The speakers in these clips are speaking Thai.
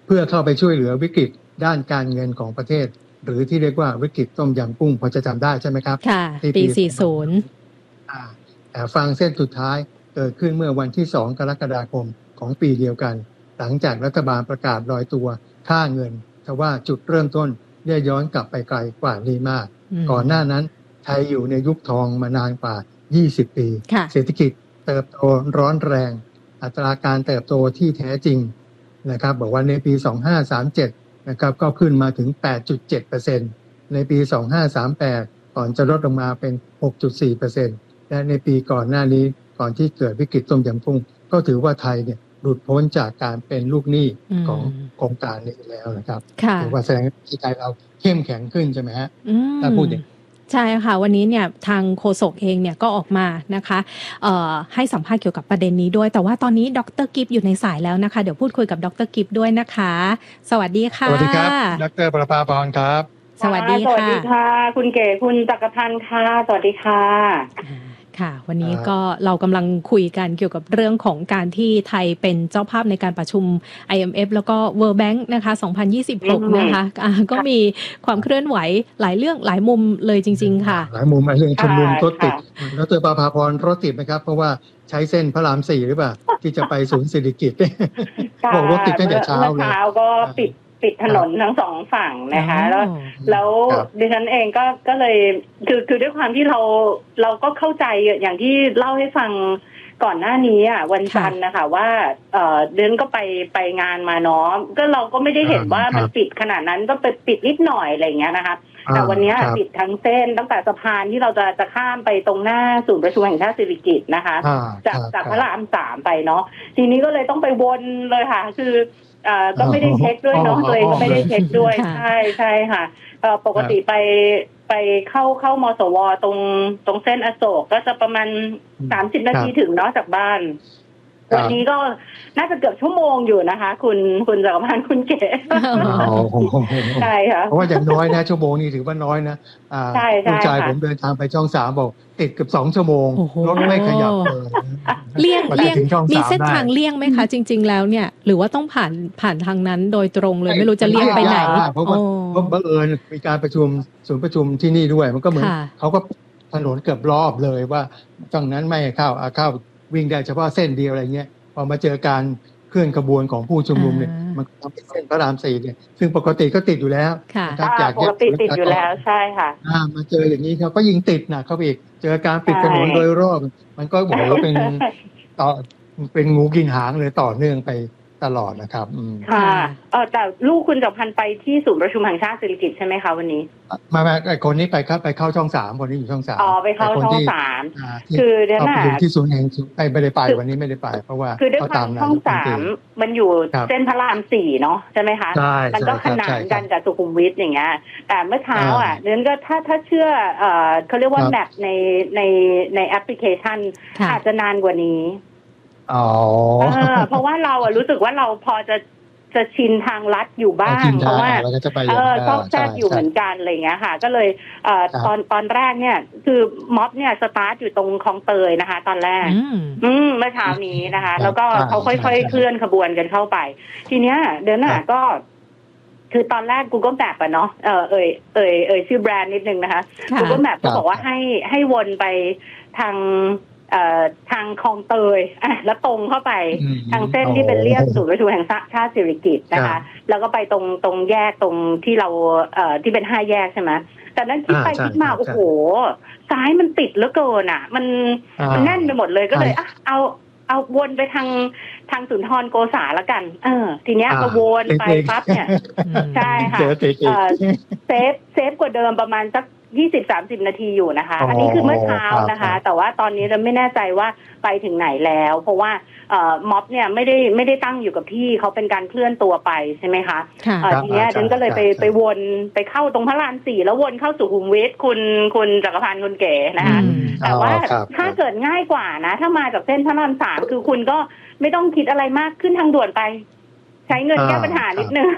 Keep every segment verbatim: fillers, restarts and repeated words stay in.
เพื่อเข้าไปช่วยเหลือวิกฤตด้านการเงินของประเทศหรือที่เรียกว่าวิกฤตต้มยำกุ้งพอจะจำได้ใช่ไหมครับค่ะปีสี่สิบอ่าแต่ฟังเส้นสุดท้ายเกิดขึ้นเมื่อวันที่สองกรกฎาคมของปีเดียวกันหลังจากรัฐบาลประกาศลอยตัวค่าเงินแต่ว่าจุดเริ่มต้นได้ย้อนกลับไปไกลกว่านี้มากก่อนหน้านั้นไทยอยู่ในยุคทองมานานกว่ายี่สิบปีเศรษฐกิจเติบโตร้อนแรงอัตราการเติบโตที่แท้จริงนะครับบอกว่าในปีสองพันห้าร้อยสามสิบเจ็ดนะครับก็ขึ้นมาถึง แปดจุดเจ็ดเปอร์เซ็นต์ ในปีสองพันห้าร้อยสามสิบแปดก่อนจะลดลงมาเป็น หกจุดสี่เปอร์เซ็นต์ และในปีก่อนหน้านี้ก่อนที่เกิดวิกฤตต้มยำกุ้งก็ถือว่าไทยเนี่ยหลุดพ้นจากการเป็นลูกหนี้ของโครงการนี้แล้วนะครับถือว่าแสดงว่าไทยเราเข้มแข็งขึ้นใช่ไหมฮะถ้าพูดอย่างใช่ค่ะวันนี้เนี่ยทางโฆษกเองเนี่ยก็ออกมานะคะเอ่อให้สัมภาษณ์เกี่ยวกับประเด็นนี้ด้วยแต่ว่าตอนนี้ดร.กิฟต์อยู่ในสายแล้วนะคะเดี๋ยวพูดคุยกับดร.กิฟต์ด้วยนะคะสวัสดีค่ะสวัสดีครับดร.ประภาพรครับสวัสดีค่ะสวัสดีค่ะคุณเก๋คุณจักรพันธ์ค่ะสวัสดีค่ะค่ะวันนี้ก็เรากำลังคุยกันเกี่ยวกับเรื่องของการที่ไทยเป็นเจ้าภาพในการประชุม ไอ เอ็ม เอฟ แล้วก็ World Bank นะคะสองพันยี่สิบหกนะคะก็มีความเคลื่อนไหวหลายเรื่องหลายมุมเลยจริงๆค่ะหลายมุมเรื่องชุมนุมรถติดแล้วเจอประภาพรรถติดไหมครับเพราะว่าใช้เส้นพระรามสี่หรือเปล่าที่จะไปศูนย์เศรษฐกิจบอกรถติดตั้งแต่เช้าเลยเช้าก็ปิดปิดถนนทั้งสองฝั่งนะคะแล้วแล้วดิฉันเองก็ก็เลยคือคือด้วยความที่เราเราก็เข้าใจอย่างที่เล่าให้ฟังก่อนหน้านี้อ่ะวันจันทร์นะคะว่าเอ่อเดินก็ไปไปงานมาเนาะก็เราก็ไม่ได้เห็นว่ามันปิดขนาดนั้นก็ไปปิดนิดหน่อยอะไรอย่างเงี้ยนะคะแต่วันนี้ปิดทั้งเส้นตั้งแต่สะพานที่เราจะจะข้ามไปตรงหน้าศูนย์ประชุมแห่งชาติสิริกิติ์นะคะจากจากพระรามสามไปเนาะทีนี้ก็เลยต้องไปวนเลยค่ะคืออ่าก็ไม่ได้เช็คด้วยเนาะตัวเองก็ไม่ได้เช็คด้วยใช่ใช่ค่ะเอ่อปกติไปไปเข้าเข้ามสวตรงตรงเส้นอโศกก็จะประมาณสามสิบนาทีถึงเนาะจากบ้านวันนี้ก็น่าจะเกือบชั่วโมงอยู่นะคะคุณคุณจักรพันธ์คุณเก๋ใช่ค่ะเพราะว่าอย่างน้อยนะชั่วโมงนี้ถือว่าน้อยนะอ่าลูกชายผมเดินทางไปช่องสามบอกติดเกือบสองชั่วโมงรถไม่ขยับเลยเลี่ยงเลี่ยงมีเส้นทางเลี่ยงไหมคะจริงๆแล้วเนี่ยหรือว่าต้องผ่านผ่านทางนั้นโดยตรงเลยไม่รู้จะเลี่ยงไปไหนเพราะว่าบังเอิญมีการประชุมศูนย์ประชุมที่นี่ด้วยมันก็เหมือนเขาก็ถนนเกือบรอบเลยว่าฝั่งนั้นไม่เข้าเข้าวิ่งได้เฉพาะเส้นเดียวอะไรเงี้ยพอมาเจอการเคลื่อนขบวนของผู้ชุมนุมเนี่ยมันทำเป็นเส้นพระรามสี่เนี่ยซึ่งปกติก็ติดอยู่แล้วนะครับจากปกติติดอยู่แล้วใช่ค่ะมาเจออย่างนี้เขาก็ยิงติดหนักเข้าไปอีกเจอการปิดถนนโดยรอบมันก็บอกว่าเป็นต่อเป็นงูกินหางเลยต่อเนื่องไปตลอดนะครับค่ะเออแต่ลูกคุณจักรพันธ์ไปที่ศูนย์ประชุมแห่งชาติสิริกิติ์ใช่ไหมคะวันนี้มาไอ้คนนี้ไปครับไปเข้าช่องสามคนนี้อยู่ช่องสามอ๋อไปเข้าช่องสามคือเดี๋ยวนะที่ศูนย์แห่งไปไม่ได้ไปวันนี้ไม่ได้ไปเพราะว่าคือด้วยความช่องสามมันอยู่เส้นพระรามสี่เนาะใช่ไหมคะมันก็ขนานกันกับสุขุมวิทอย่างเงี้ยแต่เมื่อเช้าอ่ะเดี๋ยวก็ถ้าถ้าเชื่อเอ่อเขาเรียกว่าแมปในในในแอปพลิเคชันอาจจะนานกว่านี้อ๋อเพราะว่าเราอะรู้สึกว่าเราพอจะจะชินทางลัดอยู่บ้างเพราะว่าเออชอบแทรกอยู่เหมือนกันอะไรเงี้ยค่ะก็เลยเอ่อตอนตอนแรกเนี่ยคือม็อบเนี่ยสตาร์ทอยู่ตรงคลองเตยนะคะตอนแรกอืมเมื่อเช้านี้นะคะแล้วก็เขาค่อยๆเคลื่อนขบวนกันเข้าไปทีเนี้ยเดินหน้าก็คือตอนแรก Google Map อ่ะเนาะเออเอ่ยเอ่ยเอ่ยชื่อแบรนด์นิดนึงนะคะ Google Map ก็บอกว่าให้ให้วนไปทางเอ่อทางคลองเตยอ่ะแล้วตรงเข้าไปทางเส้นที่เป็นเรียบศูนย์ประชุมแห่งชาติสิริกิติ์นะคะแล้วก็ไปตรงตรงแยกตรงที่เราเอ่อที่เป็นห้าแยกใช่ไหมแต่นั้นคิดไปคิดมาโอ้โหซ้ายมันติดเหลือเกินอ่ะมันมันแน่นไปหมดเลยก็เลยอ่ะเอาเอาวนไปทางทางสุนทรโกษาละกันเออทีเนี้ยก็วนไปปั๊บเนี่ยใช่ค่ะเซฟเซฟกว่าเดิมประมาณสักยี่สิบ สามสิบนาทีอยู่นะคะอันนี้คือเมื่อเช้านะคะแต่ว่าตอนนี้เราไม่แน่ใจว่าไปถึงไหนแล้วเพราะว่าเอ่อม็อบเนี่ยไม่ได้ไม่ได้ตั้งอยู่กับที่เขาเป็นการเคลื่อนตัวไปใช่ไหมคะเอ่อทีเนี้ยฉันก็เลยไปไปวนไปเข้าตรงพระรามสี่แล้ววนเข้าสุขุมวิทคุณคุณจักรพันธ์คุณเก๋นะคะแต่ว่าถ้าเกิดง่ายกว่านะถ้ามาจากเส้นพระรามสามคือคุณก็ไม่ต้องคิดอะไรมากขึ้นทางด่วนไปใช้เงินแก้ปัญหานิดนึง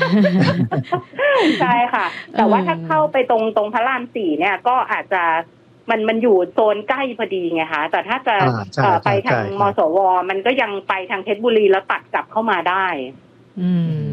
ใช่ค่ะแต่ว่าถ้าเข้าไปตรงตรงพระรามสี่เนี่ยก็อาจจะมันมันอยู่โซนใกล้พอดีไงคะแต่ถ้าจะไปทางมสวมันก็ยังไปทางเพชรบุรีแล้วตัดกลับเข้ามาได้